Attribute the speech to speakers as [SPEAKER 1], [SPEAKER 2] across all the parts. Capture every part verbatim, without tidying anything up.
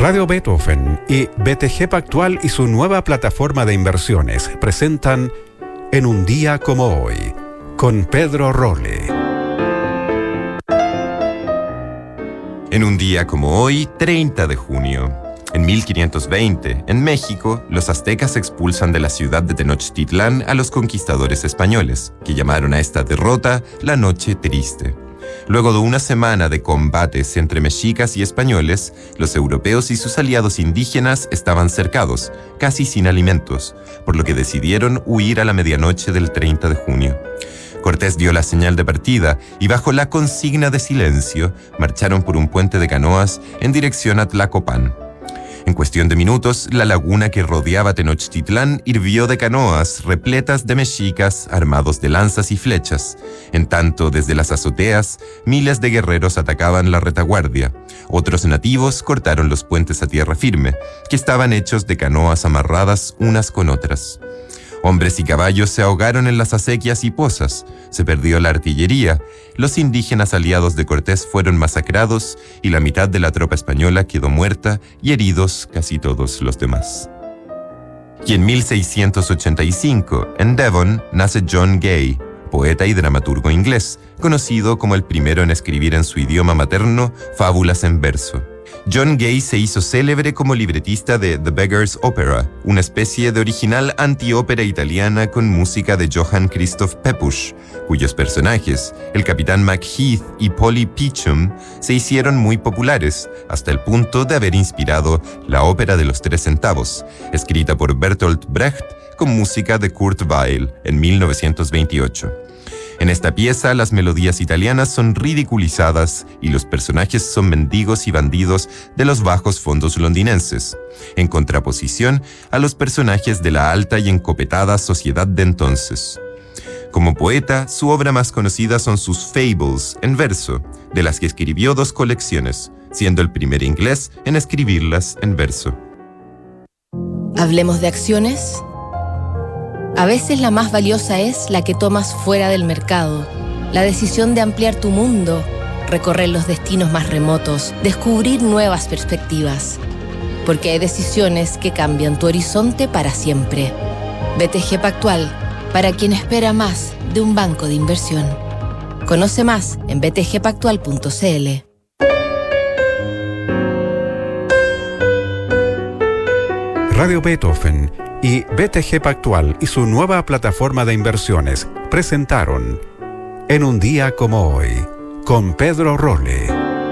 [SPEAKER 1] Radio Beethoven y B T G Pactual y su nueva plataforma de inversiones presentan En un día como hoy, con Pedro Rolle.
[SPEAKER 2] En un día como hoy, treinta de junio. En mil quinientos veinte, en México, los aztecas expulsan de la ciudad de Tenochtitlán a los conquistadores españoles, que llamaron a esta derrota la Noche Triste. Luego de una semana de combates entre mexicas y españoles, los europeos y sus aliados indígenas estaban cercados, casi sin alimentos, por lo que decidieron huir a la medianoche del treinta de junio. Cortés dio la señal de partida y bajo la consigna de silencio, marcharon por un puente de canoas en dirección a Tlacopan. En cuestión de minutos, la laguna que rodeaba Tenochtitlán hirvió de canoas repletas de mexicas armados de lanzas y flechas. En tanto, desde las azoteas, miles de guerreros atacaban la retaguardia. Otros nativos cortaron los puentes a tierra firme, que estaban hechos de canoas amarradas unas con otras. Hombres y caballos se ahogaron en las acequias y pozas, se perdió la artillería, los indígenas aliados de Cortés fueron masacrados y la mitad de la tropa española quedó muerta y heridos casi todos los demás. Y en mil seiscientos ochenta y cinco, en Devon, nace John Gay, poeta y dramaturgo inglés, conocido como el primero en escribir en su idioma materno fábulas en verso. John Gay se hizo célebre como libretista de The Beggar's Opera, una especie de original antiópera italiana con música de Johann Christoph Pepusch, cuyos personajes, el capitán Macheath y Polly Peachum, se hicieron muy populares, hasta el punto de haber inspirado la ópera de los tres centavos, escrita por Bertolt Brecht con música de Kurt Weill en mil novecientos veintiocho. En esta pieza, las melodías italianas son ridiculizadas y los personajes son mendigos y bandidos de los bajos fondos londinenses, en contraposición a los personajes de la alta y encopetada sociedad de entonces. Como poeta, su obra más conocida son sus fables en verso, de las que escribió dos colecciones, siendo el primer inglés en escribirlas en verso.
[SPEAKER 3] ¿Hablemos de acciones? A veces la más valiosa es la que tomas fuera del mercado, la decisión de ampliar tu mundo, recorrer los destinos más remotos, descubrir nuevas perspectivas. Porque hay decisiones que cambian tu horizonte para siempre. B T G Pactual, para quien espera más de un banco de inversión. Conoce más en b t g pactual punto c l.
[SPEAKER 1] Radio Beethoven y B T G Pactual y su nueva plataforma de inversiones presentaron En un día como hoy, con Pedro Rolle.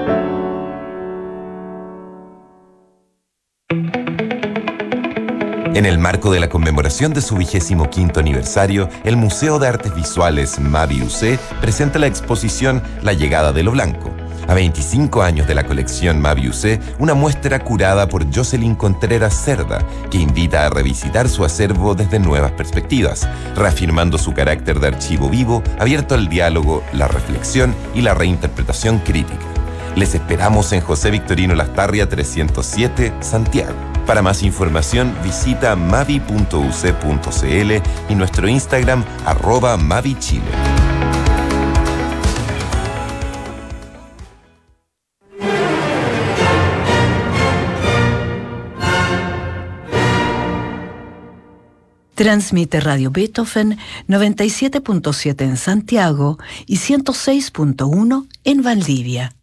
[SPEAKER 2] En el marco de la conmemoración de su vigésimo quinto aniversario, el Museo de Artes Visuales Mavi U C presenta la exposición La llegada de lo blanco. A veinticinco años de la colección Mavi U C, una muestra curada por Jocelyn Contreras Cerda, que invita a revisitar su acervo desde nuevas perspectivas, reafirmando su carácter de archivo vivo, abierto al diálogo, la reflexión y la reinterpretación crítica. Les esperamos en José Victorino Lastarria trescientos siete, Santiago. Para más información, visita mavi punto u c punto c l y nuestro Instagram, arroba mavichile.
[SPEAKER 4] Transmite Radio Beethoven noventa y siete punto siete en Santiago y ciento seis punto uno en Valdivia.